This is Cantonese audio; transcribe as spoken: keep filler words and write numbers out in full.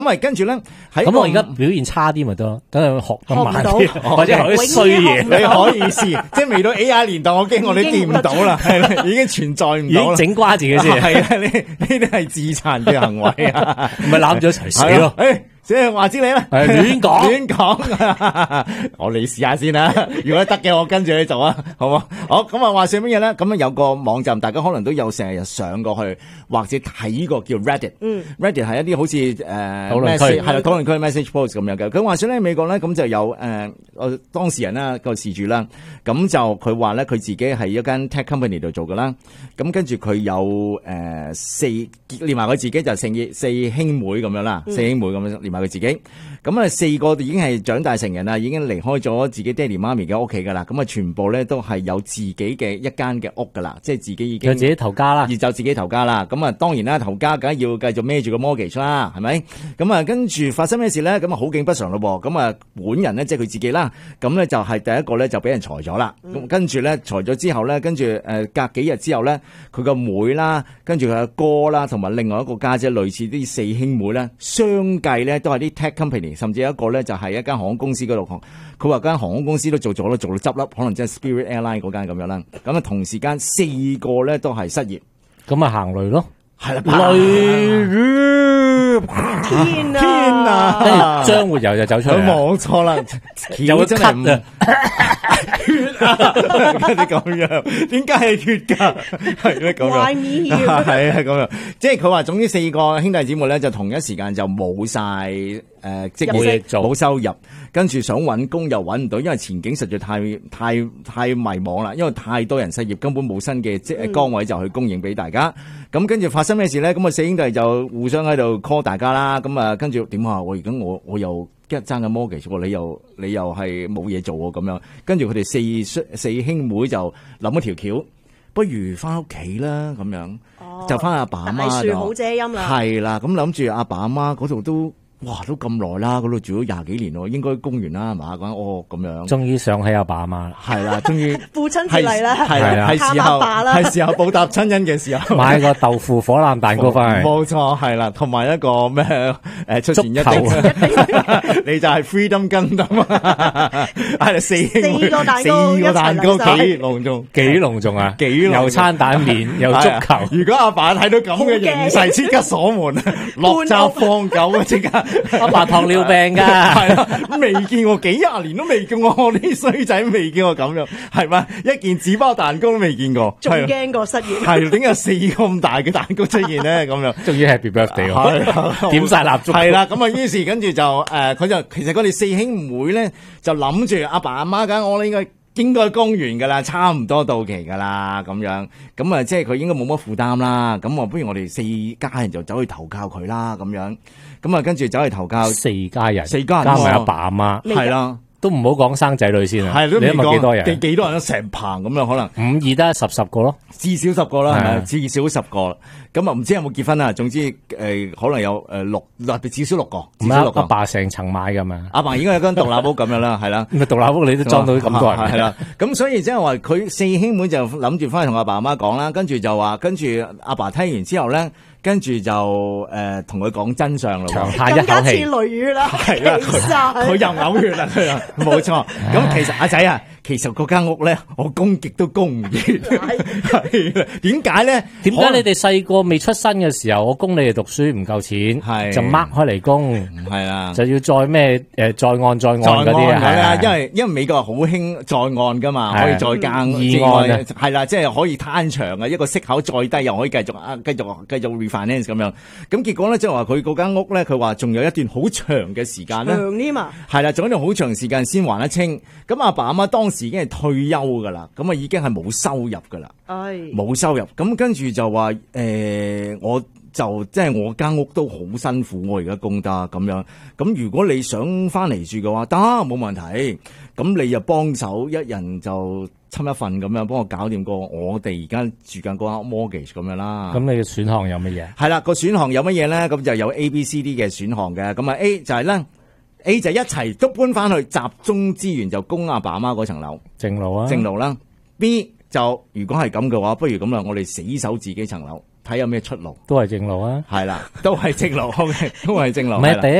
咁啊，跟住咧喺咁我而家表現差啲咪得咯，等佢學咁慢啲， 學或者學啲衰嘢， 你可以試，即係未到 A I 年代，我驚我哋掂唔到啦，係啦，已經存在唔已到啦， 經整瓜自己先， 係啊，呢呢啲係自殘嘅行為啊， 唔係攬咗一齊死咯。 誒，即係話知你啦， 係亂講亂講，我你試下先啦，如果得嘅，我跟住你做啊，好唔好？好，咁啊，話說乜嘢咧？咁啊有個網站，大家可能都有成日上過去，或者睇過叫 Reddit，嗯，Reddit 係一啲好似誒討論區係啦，討論區 message post 咁樣嘅。咁話說咧，美國咧咁就有誒，我當事人啦個事主啦，咁就佢話咧佢自己係一間 tech company 度做噶啦，咁跟住佢有誒四連埋佢自己就四四兄妹咁樣啦，四兄妹咁樣連埋佢自己，咁啊四個已經係長大成人啦，已經離開咗自己爹哋媽咪嘅屋企噶啦，咁啊全部咧都係有自己嘅一間嘅屋噶啦，即係自己已經就自己頭家啦， 而就自己頭家啦，咁啊當然啦，頭家梗係要繼續孭住個 mortgage 啦，係咪？咁啊跟住發生咩事咧？咁啊好景不常咯，咁啊本人咧即係佢自己啦，咁咧就係第一個咧就俾人裁咗啦，咁、嗯、跟住咧裁咗之後咧，跟住誒隔幾日之後咧，佢個妹啦，跟住佢阿哥啦，同埋另外一個家姐，姐，類似啲四兄妹咧，相繼咧都係啲 tech company，甚至有一個咧就係一間航空公司嗰度，佢話間航空公司都做咗啦，做到執笠，可能即係 Spirit Airline 嗰間咁樣啦。咁啊同時間四個咧都係失業， 咁啊行雷咯， 係啦， 雷雨天啊， 天啊， 跟住張活游就走出嚟， 冇錯啦， 有真係唔咳啊！ 血啊！你咁樣，點解係血㗎？係咩咁樣？ Why me？ 係係咁樣，即係佢話總之四個兄弟姊妹咧，就同一時間就冇晒誒職冇嘢做冇收入，跟住想揾工又揾唔到，因為前景實在太太太迷茫啦，因為太多人失業，根本冇新嘅即係崗位就去供應俾大家。咁跟住發生咩事咧？咁啊四兄弟就互相喺度 call 大家啦。咁啊跟住點啊？我而家我我又一爭緊 mortgage 喎，你又你又係冇嘢做喎咁樣。跟住佢哋四四兄妹就諗一條橋，不如翻屋企啦咁樣， 哦、 就翻阿爸阿媽大樹好遮陰啦。 係啦，咁諗住阿爸阿媽嗰度都。哇，都咁耐啦，嗰度住咗廿幾年咯，應該供完啦，係嘛？講哦咁樣， 終於想起阿爸阿媽啦， 係啦，終於父親節嚟啦， 係啦，係時候啦， 係時候報答親恩嘅時候， 買個豆腐火腩蛋糕翻嚟， 冇錯，係啦，同埋一個咩誒出前一丁，你就係 Freedom Gundam 啊，係四四個蛋糕， 四個蛋糕幾隆重， 幾隆重啊， 幾隆重又餐蛋麵又足球。 如果阿爸睇到咁嘅形勢，即刻鎖門，落閘放狗啊！即刻。 阿爸糖尿病噶， 係啦，未見過幾廿年都未見過，我啲衰仔未見過咁樣，係咪？一件紙包蛋糕都未見過， 仲驚過失業。 係點解有四個咁大嘅蛋糕出現咧？咁樣， 終於 Happy Birthday 喎，點晒蠟燭。 係啦，咁啊，於是跟住就誒，佢、呃、就其實佢哋四兄妹咧就諗住阿爸阿媽梗我應該。應該供完噶啦，差唔多到期噶啦，咁樣咁啊，即係佢應該冇乜負擔啦。咁啊，不如我哋四家人就走去投靠佢啦，咁樣咁啊，跟住走去投靠四家人， 四家人加埋阿爸阿媽， 係啦， 都唔好講生仔女先啊。 係都未講， 你諗下幾多人？ 幾幾多人都成棚咁樣，可能五二得十十個咯， 至少十個啦，係咪？至少十個。咁啊，唔知有冇結婚啊？總之誒、呃，可能有誒六，至少六個。至少六個。 阿爸成層買噶嘛？ 阿爸應該有間獨立屋咁樣啦，係啦。 咁啊，獨立屋你都裝到咁多人， 係啦。咁所以即係話，佢四兄妹就諗住翻去同阿爸阿媽講啦，跟住就話，跟住阿爸聽完之後咧。跟住就誒同佢講真相咯， 長嘆一口氣， 更加似雷雨啦， 係啦，佢又嘔血啦，佢啊，冇錯。咁其實阿仔啊，其實嗰間屋咧，我供極都供唔完，係點解咧？ 點解你哋細個未出生嘅時候，我供你哋讀書唔夠錢， 係就掹開嚟供， 係啊， 就要再咩誒再按再按嗰啲啊， 係啊，因為因為美國好興再按噶嘛，可以再更二按啊， 係啦，即係可以攤長嘅一個息口再低，又可以繼續啊，繼續繼續 refinance 咁樣。咁結果咧，即係話佢嗰間屋咧，佢話仲有一段好長嘅時間咧， 長添啊， 係啦，仲有一段好長時間先還得清。咁阿爸阿媽當時已經係退休噶啦，咁啊已經係冇收入噶啦，冇收入。咁跟住就話誒、呃，我就即係我間屋都好辛苦，我而家供得咁樣。咁如果你想翻嚟住嘅話，得冇問題。咁你就幫手一人就侵一份咁樣，幫我搞掂個我哋而家住緊嗰間 mortgage 咁樣啦。 咁你嘅選項有乜嘢？ 係啦，個選項有乜嘢咧？咁就有 A、B、C、D 嘅選項嘅。咁啊 A 就係咧 A 就一齊都搬翻去，集中資源就供阿爸阿媽嗰層樓， 正路啊， 正路啦。B 就如果係咁嘅話，不如咁啦，我哋死守自己層樓， 睇有咩出路。 都係正路啊。 係啦，都係正路，OK，都係正路。係啦唔係第一